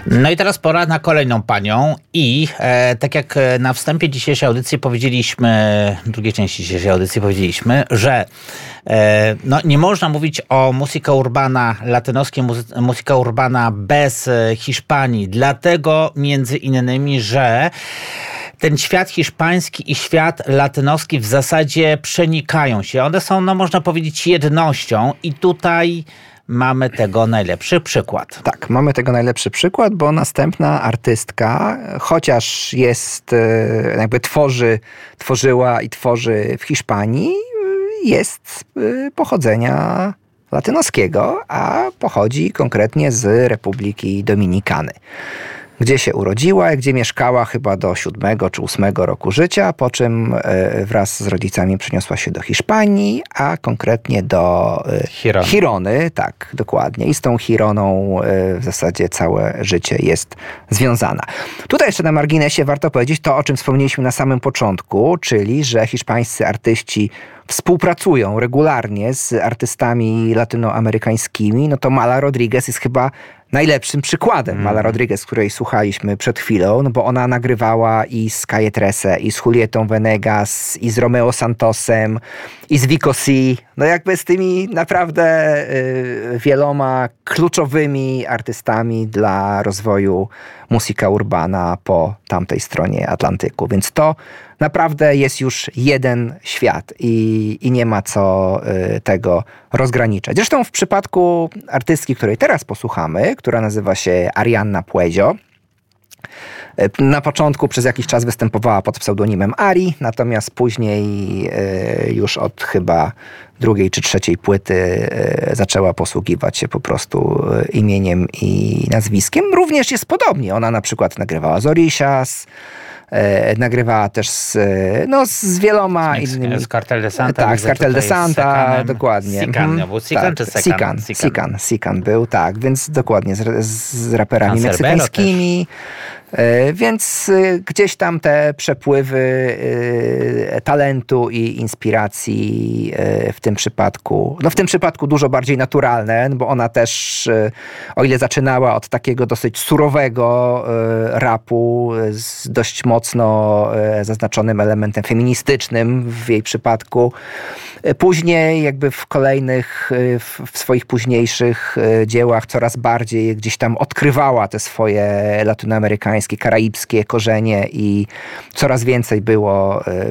No i teraz pora na kolejną panią i tak jak na wstępie dzisiejszej audycji powiedzieliśmy, drugiej części dzisiejszej audycji powiedzieliśmy, że nie można mówić o muzyka urbana, latynoskiej muzyka urbana bez Hiszpanii, dlatego między innymi, że ten świat hiszpański i świat latynoski w zasadzie przenikają się. One są, można powiedzieć, jednością i tutaj mamy tego najlepszy przykład. Tak, mamy tego najlepszy przykład, bo następna artystka, chociaż jest, tworzyła i tworzy w Hiszpanii, jest pochodzenia latynoskiego, a pochodzi konkretnie z Republiki Dominikany, gdzie się urodziła, gdzie mieszkała chyba do 7 czy 8 roku życia, po czym wraz z rodzicami przeniosła się do Hiszpanii, a konkretnie do Girony. Tak, dokładnie. I z tą Gironą w zasadzie całe życie jest związana. Tutaj jeszcze na marginesie warto powiedzieć to, o czym wspomnieliśmy na samym początku, czyli że hiszpańscy artyści współpracują regularnie z artystami latynoamerykańskimi. No to Mala Rodriguez jest chyba najlepszym przykładem. Mala Rodriguez, której słuchaliśmy przed chwilą, no bo ona nagrywała i z Calle 13, i z Julietą Venegas, i z Romeo Santosem, i z Vico C. No jakby z tymi naprawdę wieloma kluczowymi artystami dla rozwoju muzyka urbana po tamtej stronie Atlantyku. Więc to naprawdę jest już jeden świat i nie ma co tego rozgraniczać. Zresztą w przypadku artystki, której teraz posłuchamy, która nazywa się Arianna Puello, na początku przez jakiś czas występowała pod pseudonimem Ari, natomiast później już od chyba 2. czy 3. płyty zaczęła posługiwać się po prostu imieniem i nazwiskiem. Również jest podobnie. Ona na przykład nagrywała z Orishas, nagrywała też z wieloma innymi. Z Cartel de Santa. Tak, z Cartel de Santa, dokładnie. Sican był, tak, więc dokładnie z raperami meksykańskimi. Więc gdzieś tam te przepływy talentu i inspiracji w tym przypadku dużo bardziej naturalne, bo ona też, o ile zaczynała od takiego dosyć surowego rapu z dość mocno zaznaczonym elementem feministycznym w jej przypadku, później jakby w kolejnych, w swoich późniejszych dziełach coraz bardziej gdzieś tam odkrywała te swoje latynoamerykańskie, karaibskie korzenie i coraz więcej było